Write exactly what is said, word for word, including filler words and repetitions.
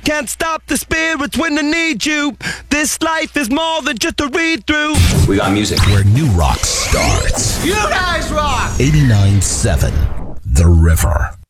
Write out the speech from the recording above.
Can't stop the spirits when I need you. This life is more than just a read through. We got music where new rock starts. You guys rock! eighty-nine point seven The River.